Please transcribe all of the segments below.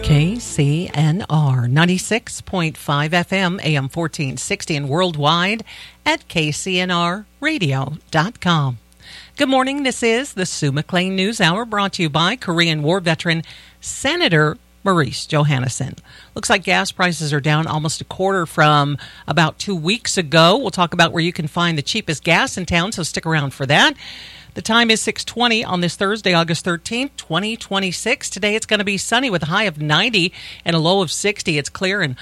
KCNR 96.5 FM, AM 1460, and worldwide at kcnrradio.com. Good morning. This is the Sue McLean News Hour, brought to you by Korean War veteran Senator Maurice Johannesson. Looks like gas prices are down almost a quarter from about 2 weeks ago. We'll talk about where you can find the cheapest gas in town, so stick around for that. The time is 6:20 on this Thursday, August 13th, 2026. Today it's going to be sunny with a high of 90 and a low of 60. It's clear and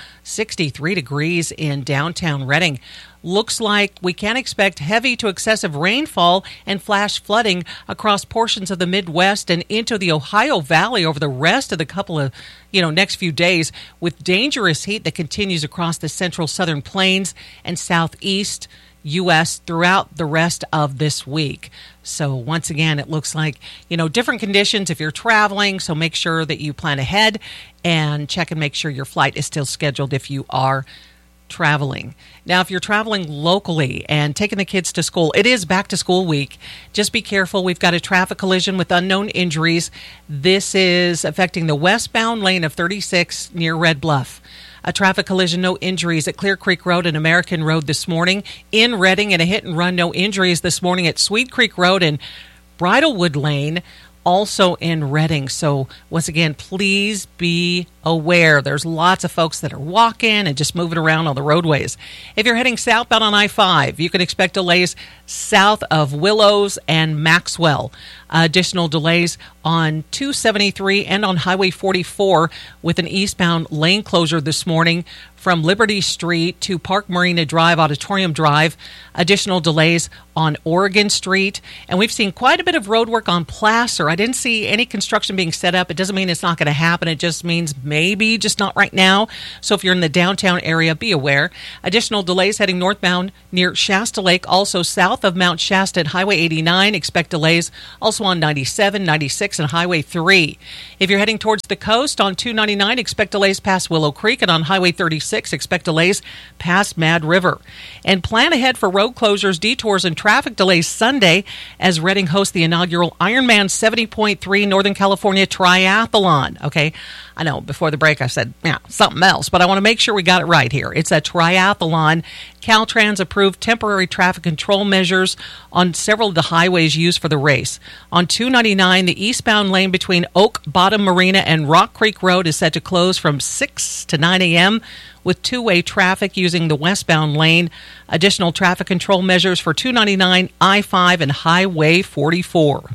63 degrees in downtown Reading. Looks like we can expect heavy to excessive rainfall and flash flooding across portions of the Midwest and into the Ohio Valley over the rest of the couple of, next few days, with dangerous heat that continues across the central southern plains and southeast U.S. throughout the rest of this week. So once again, it looks like, different conditions if you're traveling. So make sure that you plan ahead and check and make sure your flight is still scheduled if you are traveling. Now, if you're traveling locally and taking the kids to school, it is back to school week. Just be careful. We've got a traffic collision with unknown injuries. This is affecting the westbound lane of 36 near Red Bluff. A traffic collision, no injuries at Clear Creek Road and American Road this morning. In Reading, and a hit and run, no injuries this morning at Sweet Creek Road and Bridlewood Lane, also in Reading. So once again, please be aware. There's lots of folks that are walking and just moving around on the roadways. If you're heading southbound on I-5, you can expect delays south of Willows and Maxwell. Additional delays on 273 and on Highway 44 with an eastbound lane closure this morning from Liberty Street to Park Marina Drive, Auditorium Drive. Additional delays on Oregon Street. And we've seen quite a bit of road work on Placer. I didn't see any construction being set up. It doesn't mean it's not going to happen. It just means maybe, just not right now. So if you're in the downtown area, be aware. Additional delays heading northbound near Shasta Lake, also south of Mount Shasta at Highway 89. Expect delays also on 97, 96, and Highway 3. If you're heading towards the coast on 299, expect delays past Willow Creek, and on Highway 36, expect delays past Mad River. And plan ahead for road closures, detours, and traffic delays Sunday as Reading hosts the inaugural Ironman 70.3 Northern California Triathlon. Okay, I know before the break I said, something else, but I want to make sure we got it right here. It's a triathlon. Caltrans approved temporary traffic control measures on several of the highways used for the race. On 299, the eastbound lane between Oak Bottom Marina and Rock Creek Road is set to close from 6 to 9 a.m. with two-way traffic using the westbound lane. Additional traffic control measures for 299, I-5, and Highway 44.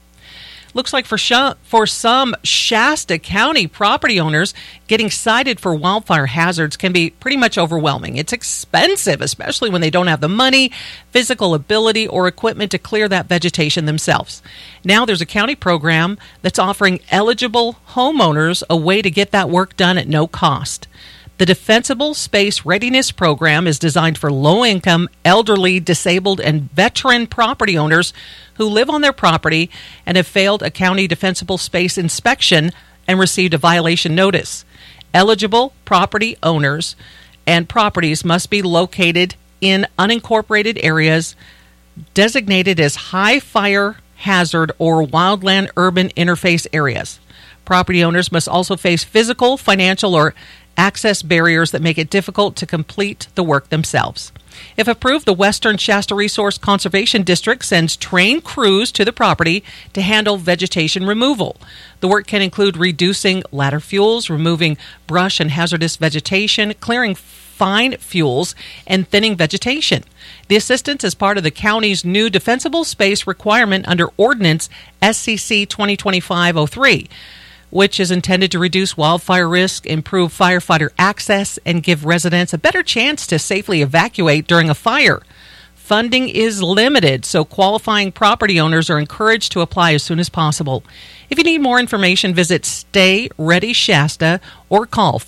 Looks like for some Shasta County property owners, getting cited for wildfire hazards can be pretty much overwhelming. It's expensive, especially when they don't have the money, physical ability, or equipment to clear that vegetation themselves. Now there's a county program that's offering eligible homeowners a way to get that work done at no cost. The Defensible Space Readiness Program is designed for low-income, elderly, disabled, and veteran property owners who live on their property and have failed a county defensible space inspection and received a violation notice. Eligible property owners and properties must be located in unincorporated areas designated as high fire hazard or wildland urban interface areas. Property owners must also face physical, financial, or access barriers that make it difficult to complete the work themselves. If approved, the Western Shasta Resource Conservation District sends trained crews to the property to handle vegetation removal. The work can include reducing ladder fuels, removing brush and hazardous vegetation, clearing fine fuels, and thinning vegetation. The assistance is part of the county's new defensible space requirement under Ordinance SCC 2025-03. Which is intended to reduce wildfire risk, improve firefighter access, and give residents a better chance to safely evacuate during a fire. Funding is limited, so qualifying property owners are encouraged to apply as soon as possible. If you need more information, visit Stay Ready Shasta or call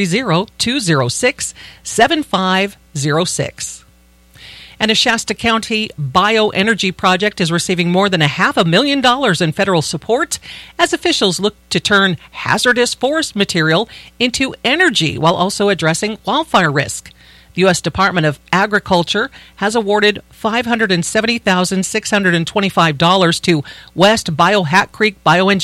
530-206-7506. And a Shasta County bioenergy project is receiving more than $500,000 in federal support as officials look to turn hazardous forest material into energy while also addressing wildfire risk. The U.S. Department of Agriculture has awarded $570,625 to West Hat Creek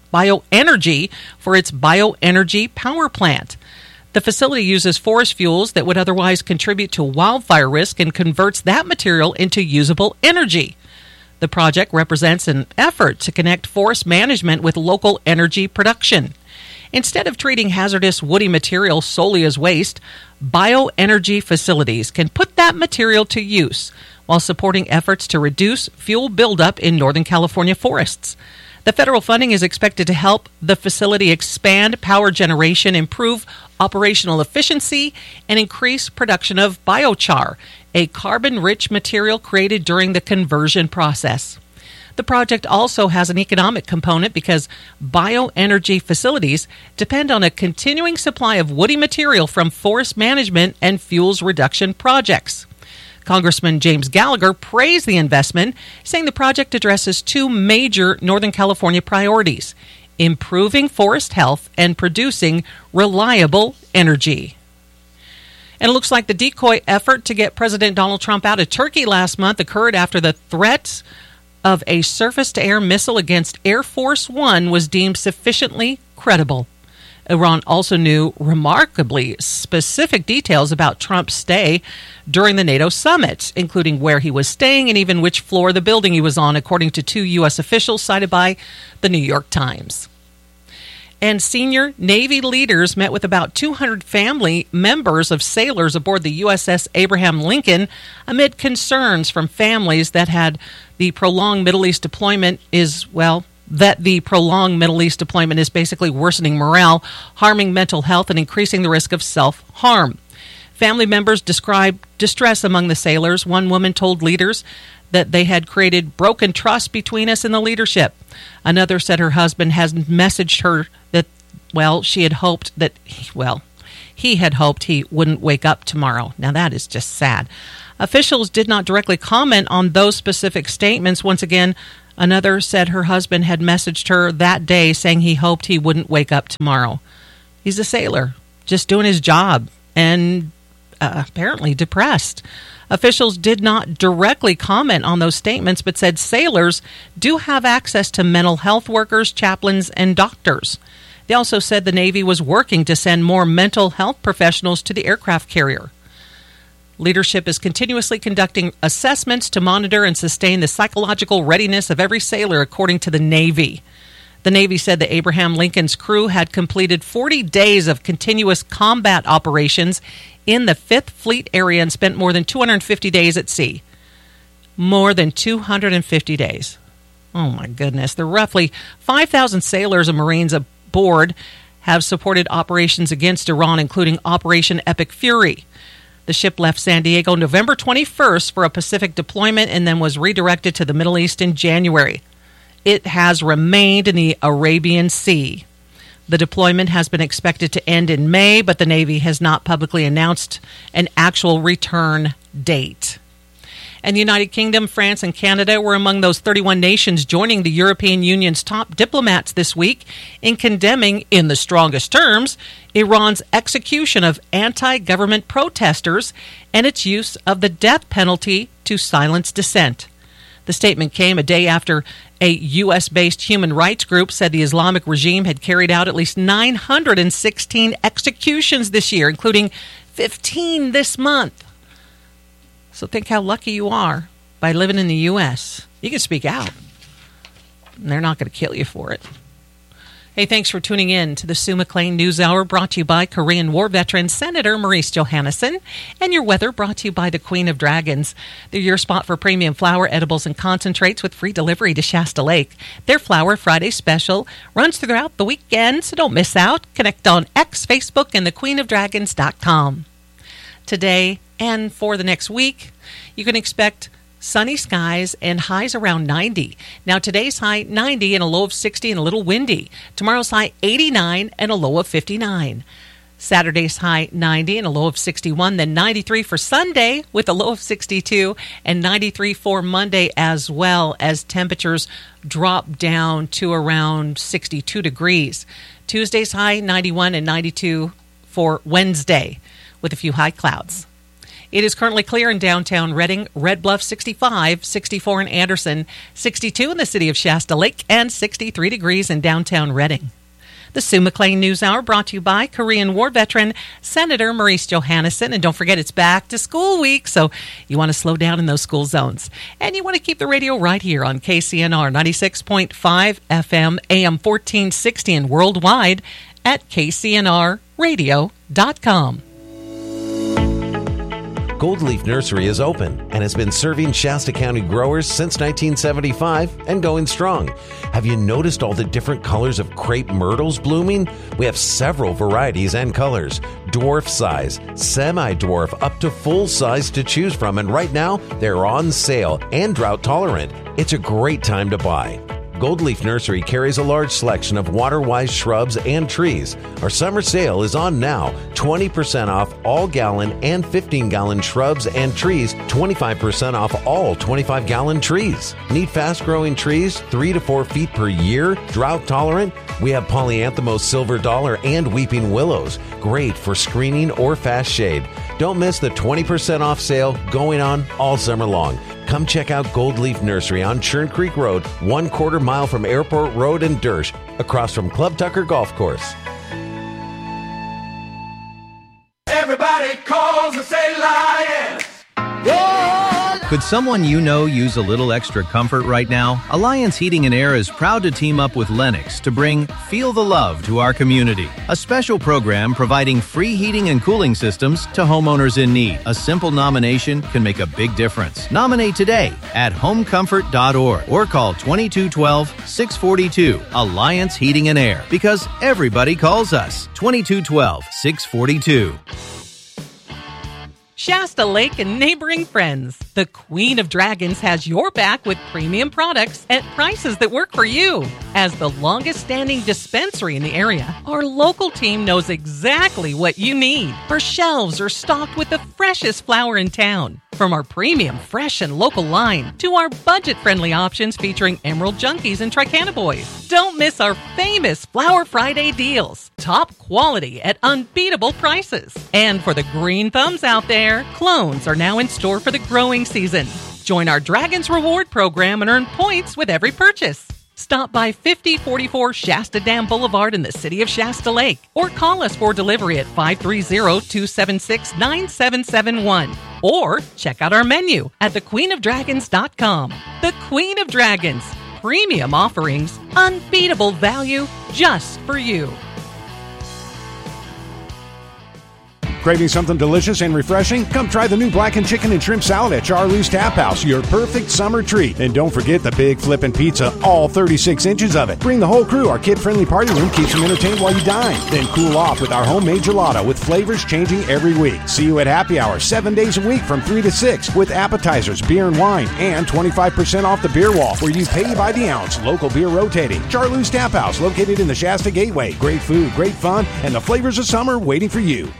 bioenergy for its bioenergy power plant. The facility uses forest fuels that would otherwise contribute to wildfire risk and converts that material into usable energy. The project represents an effort to connect forest management with local energy production. Instead of treating hazardous woody material solely as waste, bioenergy facilities can put that material to use while supporting efforts to reduce fuel buildup in Northern California forests. The federal funding is expected to help the facility expand power generation, improve operational efficiency, and increase production of biochar, a carbon-rich material created during the conversion process. The project also has an economic component because bioenergy facilities depend on a continuing supply of woody material from forest management and fuels reduction projects. Congressman James Gallagher praised the investment, saying the project addresses two major Northern California priorities: improving forest health and producing reliable energy. And it looks like the decoy effort to get President Donald Trump out of Turkey last month occurred after the threats of a surface-to-air missile against Air Force One was deemed sufficiently credible. Iran also knew remarkably specific details about Trump's stay during the NATO summit, including where he was staying and even which floor of the building he was on, according to two U.S. officials cited by the New York Times. And senior Navy leaders met with about 200 family members of sailors aboard the USS Abraham Lincoln amid concerns from families that the prolonged Middle East deployment is basically worsening morale, harming mental health, and increasing the risk of self-harm. Family members described distress among the sailors. One woman told leaders that they had created broken trust between us and the leadership. Another said her husband has messaged her that, he had hoped he wouldn't wake up tomorrow. Now that is just sad. Officials did not directly comment on those specific statements. Once again, another said her husband had messaged her that day saying he hoped he wouldn't wake up tomorrow. He's a sailor, just doing his job, and apparently depressed. Officials did not directly comment on those statements, but said sailors do have access to mental health workers, chaplains, and doctors. They also said the Navy was working to send more mental health professionals to the aircraft carrier. Leadership is continuously conducting assessments to monitor and sustain the psychological readiness of every sailor, according to the Navy. The Navy said the Abraham Lincoln's crew had completed 40 days of continuous combat operations in the 5th Fleet area and spent more than 250 days at sea. More than 250 days. Oh, my goodness. The roughly 5,000 sailors and Marines aboard have supported operations against Iran, including Operation Epic Fury. The ship left San Diego November 21st for a Pacific deployment and then was redirected to the Middle East in January. It has remained in the Arabian Sea. The deployment has been expected to end in May, but the Navy has not publicly announced an actual return date. And the United Kingdom, France, and Canada were among those 31 nations joining the European Union's top diplomats this week in condemning, in the strongest terms, Iran's execution of anti-government protesters and its use of the death penalty to silence dissent. The statement came a day after a U.S.-based human rights group said the Islamic regime had carried out at least 916 executions this year, including 15 this month. So think how lucky you are by living in the U.S. You can speak out, and they're not going to kill you for it. Hey, thanks for tuning in to the Sue McLean News Hour, brought to you by Korean War veteran Senator Maurice Johannesson, and your weather brought to you by the Queen of Dragons. They're your spot for premium flour, edibles, and concentrates with free delivery to Shasta Lake. Their Flower Friday special runs throughout the weekend, so don't miss out. Connect on X, Facebook, and thequeenofdragons.com. Today and for the next week, you can expect sunny skies and highs around 90. Now, today's high 90 and a low of 60 and a little windy. Tomorrow's high 89 and a low of 59. Saturday's high 90 and a low of 61. Then 93 for Sunday with a low of 62 and 93 for Monday, as well as temperatures drop down to around 62 degrees. Tuesday's high 91 and 92 for Wednesday with a few high clouds. It is currently clear in downtown Reading, Red Bluff 65, 64 in Anderson, 62 in the city of Shasta Lake, and 63 degrees in downtown Reading. The Sue McLean News Hour brought to you by Korean War veteran Senator Maurice Johannesson. And don't forget, it's back to school week, so you want to slow down in those school zones. And you want to keep the radio right here on KCNR 96.5 FM, AM 1460, and worldwide at kcnrradio.com. Gold Leaf Nursery is open and has been serving Shasta County growers since 1975 and going strong. Have you noticed all the different colors of crepe myrtles blooming? We have several varieties and colors, dwarf size, semi-dwarf, up to full size to choose from, and right now they're on sale and drought tolerant. It's a great time to buy. Gold Leaf Nursery carries a large selection of water-wise shrubs and trees. Our summer sale is on now. 20% off all gallon and 15-gallon shrubs and trees. 25% off all 25-gallon trees. Need fast-growing trees, 3 to 4 feet per year, drought tolerant? We have Polyanthemos silver dollar and weeping willows. Great for screening or fast shade. Don't miss the 20% off sale going on all summer long. Come check out Gold Leaf Nursery on Churn Creek Road, 1/4 mile from Airport Road and Dersch, across from Club Tucker Golf Course. Everybody calls and say Lions. Could someone you know use a little extra comfort right now? Alliance Heating and Air is proud to team up with Lennox to bring Feel the Love to our community. A special program providing free heating and cooling systems to homeowners in need. A simple nomination can make a big difference. Nominate today at homecomfort.org or call 2212-642. Alliance Heating and Air, because everybody calls us. 2212-642. Shasta Lake and neighboring friends, the Queen of Dragons has your back with premium products at prices that work for you. As the longest-standing dispensary in the area, our local team knows exactly what you need. Our shelves are stocked with the freshest flower in town. From our premium, fresh, and local line to our budget-friendly options featuring Emerald Junkies and Tricana Boys. Don't miss our famous Flower Friday deals. Top quality at unbeatable prices. And for the green thumbs out there, clones are now in store for the growing season. Join our Dragons Reward program and earn points with every purchase. Stop by 5044 Shasta Dam Boulevard in the city of Shasta Lake or call us for delivery at 530-276-9771 or check out our menu at thequeenofdragons.com. The Queen of Dragons. Premium offerings, unbeatable value just for you. Craving something delicious and refreshing? Come try the new blackened chicken and shrimp salad at Charlie's Tap House, your perfect summer treat. And don't forget the big flippin' pizza, all 36 inches of it. Bring the whole crew. Our kid-friendly party room keeps them entertained while you dine. Then cool off with our homemade gelato with flavors changing every week. See you at happy hour 7 days a week from 3 to 6 with appetizers, beer and wine, and 25% off the beer wall where you pay by the ounce. Local beer rotating. Charlie's Tap House, located in the Shasta Gateway. Great food, great fun, and the flavors of summer waiting for you.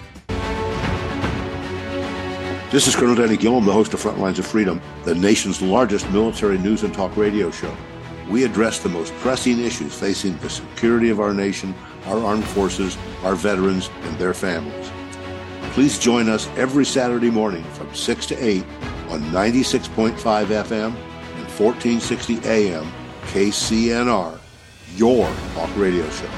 This is Colonel Danny Gillum, the host of Frontlines of Freedom, the nation's largest military news and talk radio show. We address the most pressing issues facing the security of our nation, our armed forces, our veterans, and their families. Please join us every Saturday morning from 6 to 8 on 96.5 FM and 1460 AM KCNR, your talk radio show.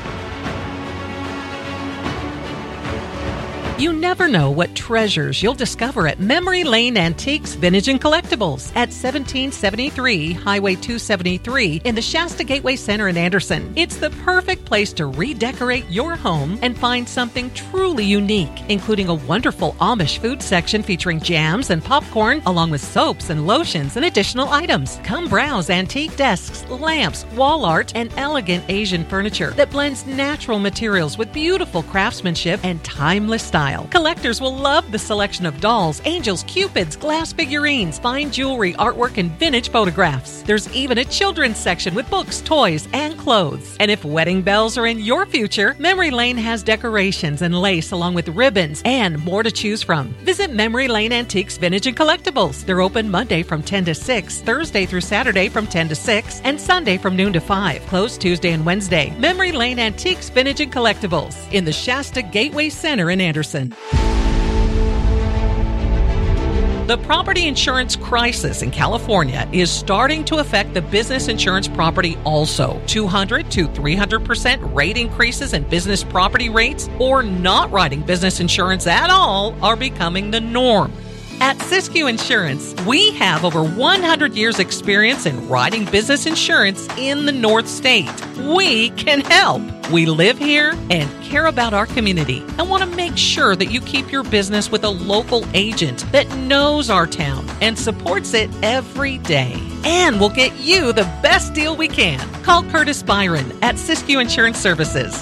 You never know what treasures you'll discover at Memory Lane Antiques, Vintage, and Collectibles at 1773 Highway 273 in the Shasta Gateway Center in Anderson. It's the perfect place to redecorate your home and find something truly unique, including a wonderful Amish food section featuring jams and popcorn, along with soaps and lotions and additional items. Come browse antique desks, lamps, wall art, and elegant Asian furniture that blends natural materials with beautiful craftsmanship and timeless style. Collectors will love the selection of dolls, angels, cupids, glass figurines, fine jewelry, artwork, and vintage photographs. There's even a children's section with books, toys, and clothes. And if wedding bells are in your future, Memory Lane has decorations and lace along with ribbons and more to choose from. Visit Memory Lane Antiques, Vintage, and Collectibles. They're open Monday from 10 to 6, Thursday through Saturday from 10 to 6, and Sunday from noon to 5. Closed Tuesday and Wednesday. Memory Lane Antiques, Vintage, and Collectibles in the Shasta Gateway Center in Anderson. The property insurance crisis in California is starting to affect the business insurance property also. 200 to 300% rate increases in business property rates or not writing business insurance at all are becoming the norm. At Siskiyou Insurance, we have over 100 years experience in writing business insurance in the North State. We can help. We live here and care about our community and want to make sure that you keep your business with a local agent that knows our town and supports it every day. And we'll get you the best deal we can. Call Curtis Byron at Siskiyou Insurance Services,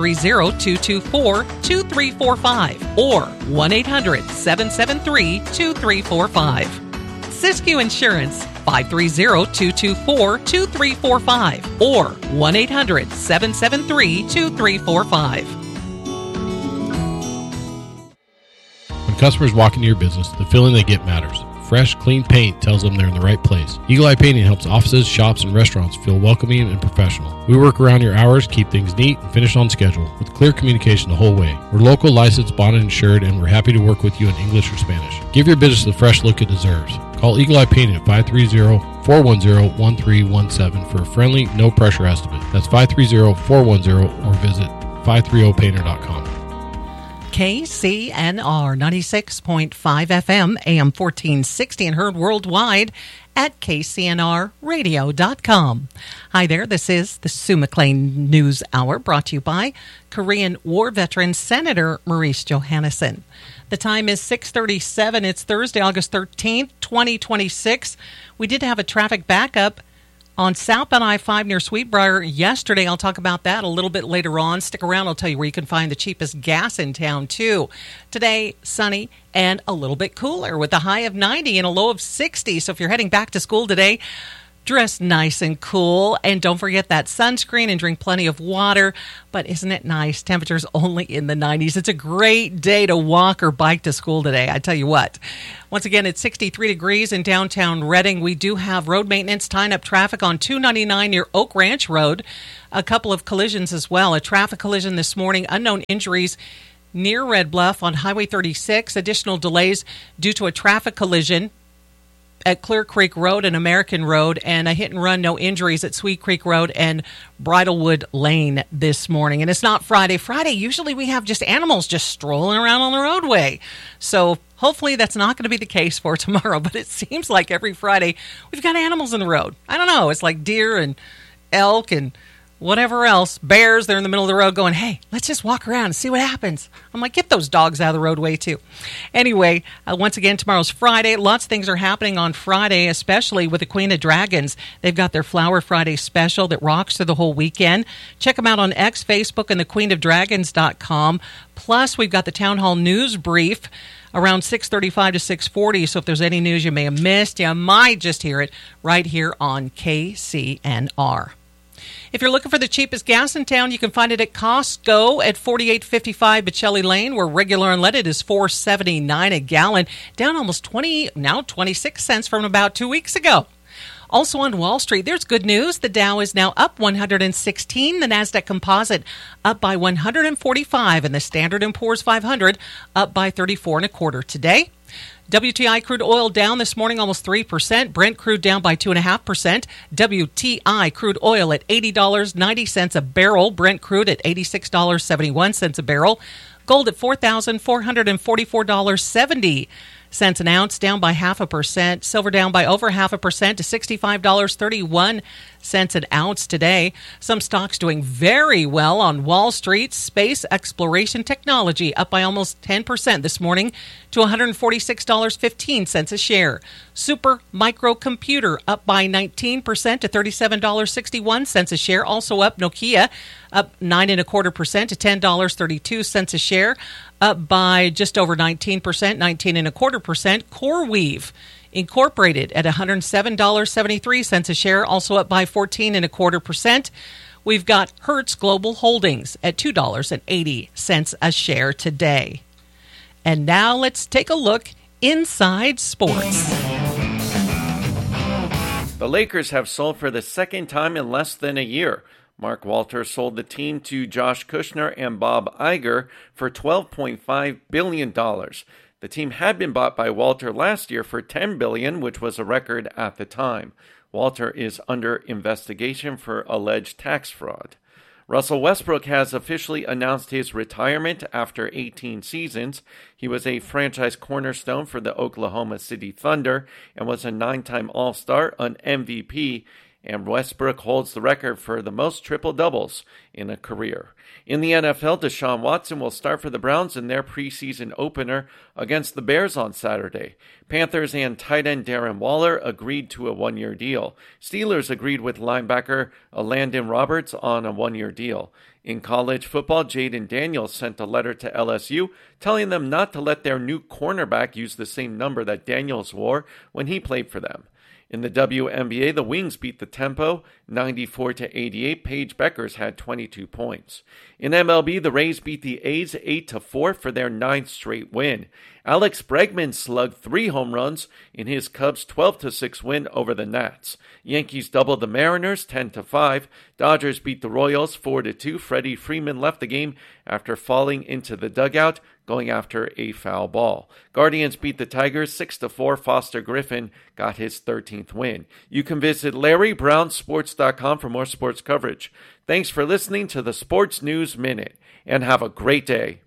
530-224-2345 or 1-800-773-2345. Siskiyou Insurance, 530-224-2345 or 1-800-773-2345. When customers walk into your business, the feeling they get matters. Fresh, clean paint tells them they're in the right place. Eagle Eye Painting helps offices, shops, and restaurants feel welcoming and professional. We work around your hours, keep things neat, and finish on schedule with clear communication the whole way. We're local, licensed, bonded, and insured, and we're happy to work with you in English or Spanish. Give your business the fresh look it deserves. Call Eagle Eye Painting at 530-410-1317 for a friendly, no-pressure estimate. That's 530-410 or visit 530painter.com. KCNR 96.5 FM, AM 1460, and heard worldwide at kcnrradio.com. Hi there, this is the Sue McLean News Hour, brought to you by Korean War veteran Senator Maurice Johannesson. The time is 6:37. It's Thursday, August 13th, 2026. We did have a traffic backup on southbound I-5 near Sweetbriar yesterday. I'll talk about that a little bit later on. Stick around. I'll tell you where you can find the cheapest gas in town, too. Today, sunny and a little bit cooler with a high of 90 and a low of 60. So if you're heading back to school today, dress nice and cool. And don't forget that sunscreen and drink plenty of water. But isn't it nice? Temperatures only in the 90s. It's a great day to walk or bike to school today, I tell you what. Once again, it's 63 degrees in downtown Redding. We do have road maintenance tying up traffic on 299 near Oak Ranch Road. A couple of collisions as well. A traffic collision this morning. Unknown injuries near Red Bluff on Highway 36. Additional delays due to a traffic collision at Clear Creek Road and American Road, and a hit and run, no injuries at Sweet Creek Road and Bridlewood Lane this morning. And it's not Friday. Friday, usually we have just animals just strolling around on the roadway. So hopefully that's not going to be the case for tomorrow, but it seems like every Friday we've got animals in the road. I don't know. It's like deer and elk and whatever else, bears, they're in the middle of the road going, hey, let's just walk around and see what happens. I'm like, get those dogs out of the roadway too. Anyway, once again, tomorrow's Friday. Lots of things are happening on Friday, especially with the Queen of Dragons. They've got their Flower Friday special that rocks through the whole weekend. Check them out on X, Facebook, and thequeenofdragons.com. Plus, we've got the Town Hall News Brief around 6:35 to 6:40. So if there's any news you may have missed, you might just hear it right here on KCNR. If you're looking for the cheapest gas in town, you can find it at Costco at 4855 Bocelli Lane, where regular unleaded is $4.79 a gallon, down almost 26 cents from about 2 weeks ago. Also on Wall Street, there's good news. The Dow is now up 116, the Nasdaq Composite up by 145, and the Standard & Poor's 500 up by 34.25 today. WTI crude oil down this morning almost 3%. Brent crude down by 2.5%. WTI crude oil at $80.90 a barrel. Brent crude at $86.71 a barrel. Gold at $4,444.70 an ounce, down by 0.5%. Silver down by over 0.5% to $65.31 an ounce today. Some stocks doing very well on Wall Street. Space exploration technology up by almost 10% this morning to $146.15 a share. Super microcomputer up by 19% to $37.61 a share. Also up, Nokia up 9.25% to $10.32 a share. Up by just over 19%, 19.25%. CoreWeave Incorporated at $107.73 a share, also up by 14.25%. We've got Hertz Global Holdings at $2.80 a share today. And now let's take a look inside sports. The Lakers have sold for the second time in less than a year. Mark Walters sold the team to Josh Kushner and Bob Iger for $12.5 billion. The The team had been bought by Walter last year for $10 billion, which was a record at the time. Walter is under investigation for alleged tax fraud. Russell Westbrook has officially announced his retirement after 18 seasons. He was a franchise cornerstone for the Oklahoma City Thunder and was a 9-time All-Star, an MVP, and Westbrook holds the record for the most triple-doubles in a career. In the NFL, Deshaun Watson will start for the Browns in their preseason opener against the Bears on Saturday. Panthers and tight end Darren Waller agreed to a one-year deal. Steelers agreed with linebacker Landon Roberts on a one-year deal. In college football, Jaden Daniels sent a letter to LSU telling them not to let their new cornerback use the same number that Daniels wore when he played for them. In the WNBA, the Wings beat the Tempo 94-88. Paige Beckers had 22 points. In MLB, the Rays beat the A's 8-4 for their 9th straight win. Alex Bregman slugged 3 home runs in his Cubs' 12-6 win over the Nats. Yankees doubled the Mariners 10-5. Dodgers beat the Royals 4-2. Freddie Freeman left the game after falling into the dugout, going after a foul ball. Guardians beat the Tigers 6-4. Foster Griffin got his 13th win. You can visit LarryBrownSports.com for more sports coverage. Thanks for listening to the Sports News Minute, and have a great day.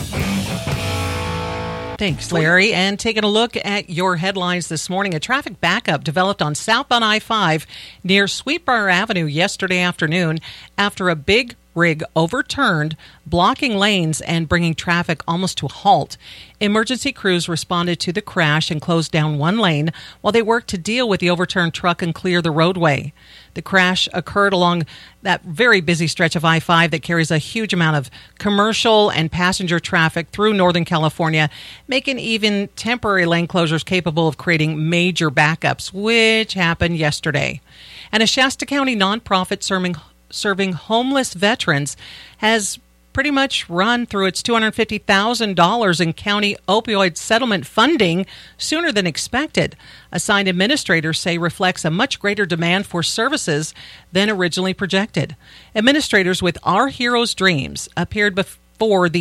Thanks, Larry. And taking a look at your headlines this morning, a traffic backup developed on southbound I-5 near Sweetbriar Avenue yesterday afternoon after a big rig overturned, blocking lanes and bringing traffic almost to a halt. Emergency crews responded to the crash and closed down one lane while they worked to deal with the overturned truck and clear the roadway. The crash occurred along that very busy stretch of I-5 that carries a huge amount of commercial and passenger traffic through Northern California, making even temporary lane closures capable of creating major backups, which happened yesterday. And a Shasta County nonprofit serving homeless veterans has pretty much run through its $250,000 in county opioid settlement funding sooner than expected. Assigned administrators say reflects a much greater demand for services than originally projected. Administrators with Our Heroes Dreams appeared before the